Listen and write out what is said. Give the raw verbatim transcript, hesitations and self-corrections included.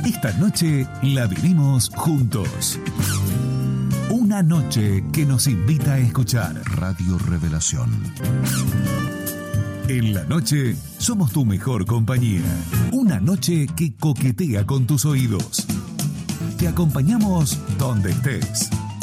Esta noche la vivimos juntos. Una noche que nos invita a escuchar Radio Revelación. En la noche somos tu mejor compañía. Una noche que coquetea con tus oídos. Te acompañamos donde estés.